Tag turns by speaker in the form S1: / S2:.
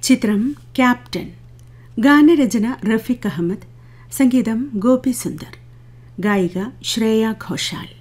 S1: ചിത്രം ക്യാപ്റ്റൻ. ഗാനരചന റഫീഖ് അഹമ്മദ്, സംഗീതം ഗോപി സുന്ദർ, ഗായിക ശ്രേയ ഘോഷാൽ.